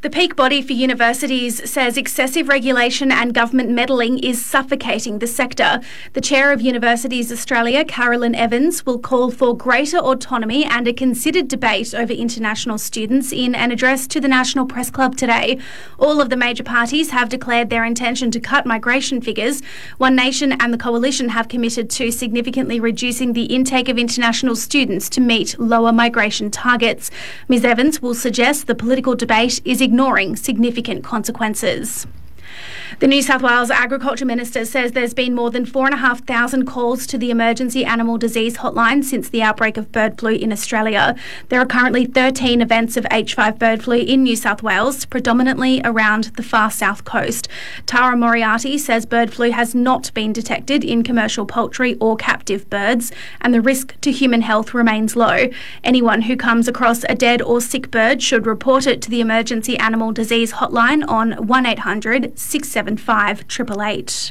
The peak body for universities says excessive regulation and government meddling is suffocating the sector. The chair of Universities Australia, Carolyn Evans, will call for greater autonomy and a considered debate over international students in an address to the National Press Club today. All of the major parties have declared their intention to cut migration figures. One Nation and the Coalition have committed to significantly reducing the intake of international students to meet lower migration targets. Ms Evans will suggest the political debate is ignoring significant consequences. The New South Wales Agriculture Minister says there's been more than 4,500 calls to the Emergency Animal Disease Hotline since the outbreak of bird flu in Australia. There are currently 13 events of H5 bird flu in New South Wales, predominantly around the far south coast. Tara Moriarty says bird flu has not been detected in commercial poultry or captive birds, and the risk to human health remains low. Anyone who comes across a dead or sick bird should report it to the Emergency Animal Disease Hotline on 1800 675 888.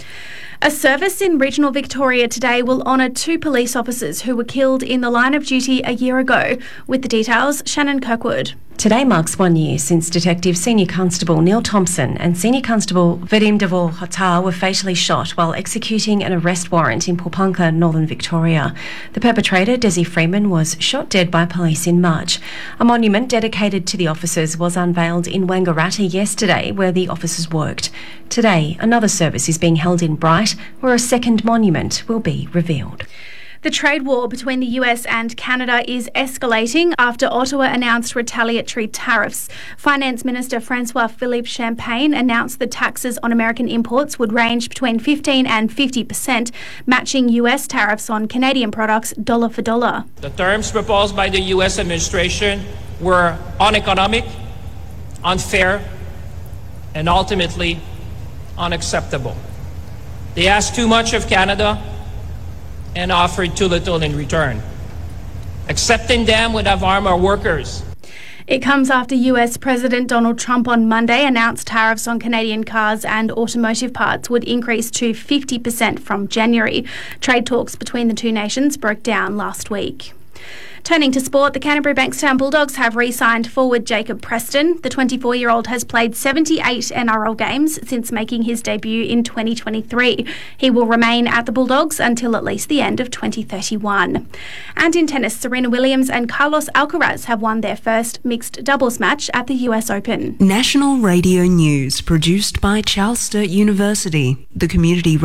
A service in regional Victoria today will honour 2 police officers who were killed in the line of duty a year ago. With the details, Shannon Kirkwood. Today marks 1 year since Detective Senior Constable Neil Thompson and Senior Constable Vadim Devor Hatar were fatally shot while executing an arrest warrant in Poponka, Northern Victoria. The perpetrator, Desi Freeman, was shot dead by police in March. A monument dedicated to the officers was unveiled in Wangaratta yesterday, where the officers worked. Today, another service is being held in Bright, where a second monument will be revealed. The trade war between the US and Canada is escalating after Ottawa announced retaliatory tariffs. Finance Minister Francois-Philippe Champagne announced the taxes on American imports would range between 15% and 50%, matching US tariffs on Canadian products dollar for dollar. The terms proposed by the US administration were uneconomic, unfair, and ultimately unacceptable. They asked too much of Canada and offered too little in return. Accepting them would have harmed our workers. It comes after US President Donald Trump on Monday announced tariffs on Canadian cars and automotive parts would increase to 50% from January. Trade talks between the two nations broke down last week. Turning to sport, the Canterbury Bankstown Bulldogs have re-signed forward Jacob Preston. The 24-year-old has played 78 NRL games since making his debut in 2023. He will remain at the Bulldogs until at least the end of 2031. And in tennis, Serena Williams and Carlos Alcaraz have won their first mixed doubles match at the US Open. National Radio News, produced by Charles Sturt University, the community